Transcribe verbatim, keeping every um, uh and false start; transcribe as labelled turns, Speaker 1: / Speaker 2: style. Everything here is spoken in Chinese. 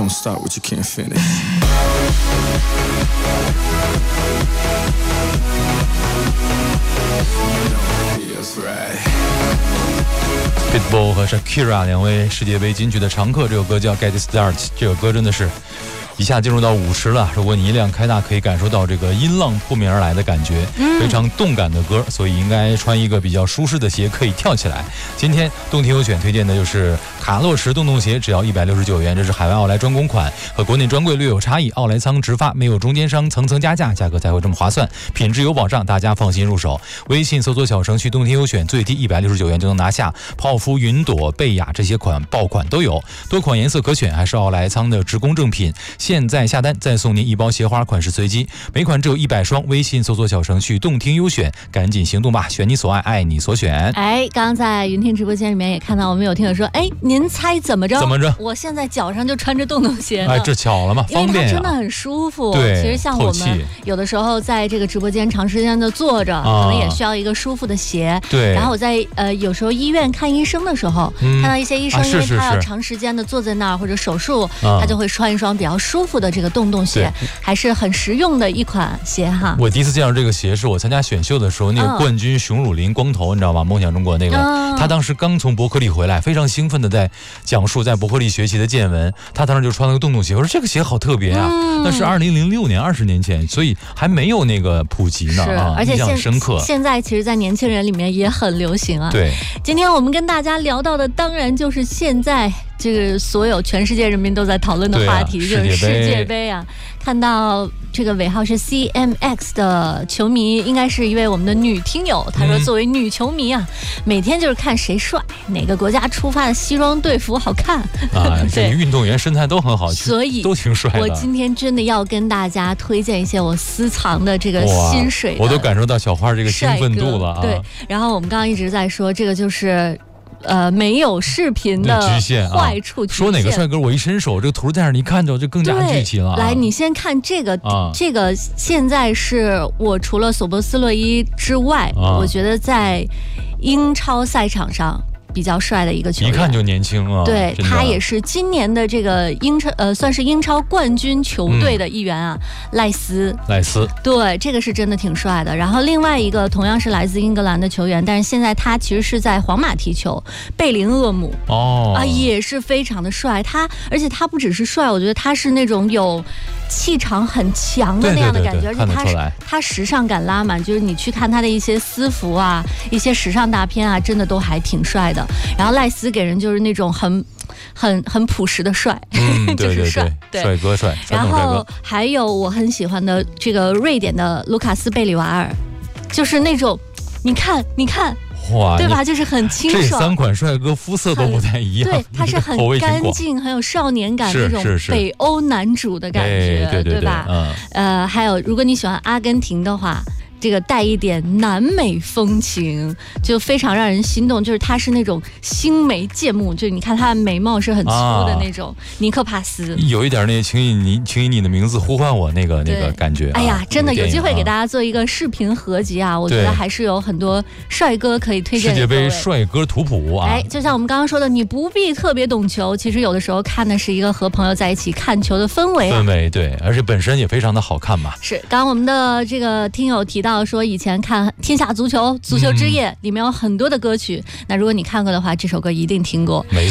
Speaker 1: Don't start what you can't finish.
Speaker 2: Pitbull 和 Shakira 两位世界杯金曲的常客，这首歌叫 Get Start， 这首歌真的是一下进入到五十了，如果你音量开大，可以感受到这个音浪扑面而来的感觉，非常动感的歌，所以应该穿一个比较舒适的鞋，可以跳起来。今天动听优选推荐的就是卡洛驰洞洞鞋，只要一百六十九元，这是海外奥莱专供款，和国内专柜略有差异，奥莱仓直发，没有中间商层层加价，价格才会这么划算，品质有保障，大家放心入手。微信搜索小程序动听优选，最低一百六十九元就能拿下。泡芙、云朵、贝雅这些款爆款都有，多款颜色可选，还是奥莱仓的直供正品。现在下单再送您一包鞋花，款式随机，每款只有一百双。微信搜索小程序动听优选，赶紧行动吧，选你所爱，爱你所选。
Speaker 3: 哎，刚刚在云听直播间里面也看到我们有听友说，哎，您猜怎么着？
Speaker 2: 怎么着？
Speaker 3: 我现在脚上就穿着洞洞鞋呢。
Speaker 2: 哎，这巧了吗？方便呀，
Speaker 3: 因为它真的很舒服。
Speaker 2: 对，
Speaker 3: 其实像我们有的时候在这个直播间长时间的坐着，啊、可能也需要一个舒服的鞋。
Speaker 2: 对。
Speaker 3: 然后我在呃有时候医院看医生的时候，嗯、看到一些医生，因为他要长时间的坐在那儿或者手术，啊、他就会穿一双比较舒服的这个洞洞鞋。还是很实用的一款鞋哈。
Speaker 2: 我第一次见到这个鞋是我参加选秀的时候，那个冠军熊汝霖光头，你知道吗？梦想中国那个，嗯、他当时刚从伯克利回来，非常兴奋的在讲述在伯克利学习的见闻。他当时就穿了个洞洞鞋，我说这个鞋好特别啊！嗯、那是二零零六年，二十年前，所以还没有那个普及呢啊，
Speaker 3: 而且
Speaker 2: 印象深刻。
Speaker 3: 现在其实，在年轻人里面也很流行啊。
Speaker 2: 对，
Speaker 3: 今天我们跟大家聊到的，当然就是现在这个所有全世界人民都在讨论的话题，
Speaker 2: 啊、
Speaker 3: 就是世界杯啊。看到这个尾号是 C M X 的球迷，应该是一位我们的女听友，她说作为女球迷啊，嗯、每天就是看谁帅，哪个国家出发的西装队服好看
Speaker 2: 啊，对，运动员身材都很好，
Speaker 3: 所以
Speaker 2: 都挺帅的。
Speaker 3: 我今天真的要跟大家推荐一些我私藏的这个薪水的，
Speaker 2: 我都感受到小花这个兴奋度了啊。
Speaker 3: 对，然后我们刚刚一直在说这个就是。呃，没有视频的
Speaker 2: 局限
Speaker 3: 坏处、啊、
Speaker 2: 说哪个帅哥，我一伸手，这个图在那儿，你看着就更加具体了、啊。
Speaker 3: 来，你先看这个，
Speaker 2: 啊、
Speaker 3: 这个现在是我除了索博斯洛伊之外，啊、我觉得在英超赛场上比较帅的一个球员，
Speaker 2: 一看就年轻啊。
Speaker 3: 对，他也是今年的这个英超呃，算是英超冠军球队的一员啊，嗯、赖斯。
Speaker 2: 赖斯，
Speaker 3: 对，这个是真的挺帅的。然后另外一个同样是来自英格兰的球员，但是现在他其实是在皇马踢球，贝林厄姆。
Speaker 2: 哦，
Speaker 3: 啊，也是非常的帅。他而且他不只是帅，我觉得他是那种有气场很强的那样的感觉，
Speaker 2: 对对对对，
Speaker 3: 而且他他时尚感拉满，就是你去看他的一些私服啊，一些时尚大片啊，真的都还挺帅的。然后赖斯给人就是那种很很很朴实的帅，
Speaker 2: 嗯、
Speaker 3: 就是帅，
Speaker 2: 对对对，帅哥帅。
Speaker 3: 然后还有我很喜欢的这个瑞典的卢卡斯贝里瓦尔，就是那种你看你看。
Speaker 2: 哇，
Speaker 3: 对吧？就是很清爽。
Speaker 2: 这三款帅哥肤色都不太一样，
Speaker 3: 对，他是很干净、很有少年感那种北欧男主的感觉，
Speaker 2: 对对
Speaker 3: 对吧？
Speaker 2: 嗯，
Speaker 3: 呃，还有，如果你喜欢阿根廷的话。这个带一点南美风情，就非常让人心动。就是他是那种星眉剑目，就你看他的眉毛是很粗的那种。啊、尼克帕斯
Speaker 2: 有一点那请以你请以你的名字呼唤我那个那个感觉、啊。
Speaker 3: 哎呀，真的有机会给大家做一个视频合集啊！我觉得还是有很多帅哥可以推荐。
Speaker 2: 世界杯帅哥图谱啊！
Speaker 3: 哎，就像我们刚刚说的，你不必特别懂球，其实有的时候看的是一个和朋友在一起看球的氛围、啊。
Speaker 2: 氛围对，而且本身也非常的好看嘛。
Speaker 3: 是，刚刚我们的这个听友提到。说以前看《天下足球》《足球之夜》里面有很多的歌曲，那如果你看过的话，这首歌一定听过。
Speaker 2: 没错。